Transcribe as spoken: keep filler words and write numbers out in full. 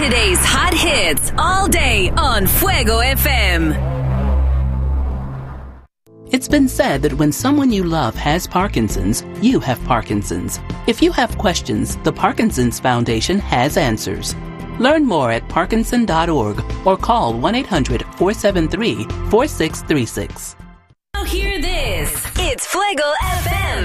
Today's hot hits all day on Fuego F M. It's been said that when someone you love has Parkinson's, you have Parkinson's. If you have questions, the Parkinson's Foundation has answers. Learn more at parkinson dot org or call one eight hundred four seven three four six three six. Now hear this. It's Fuego F M.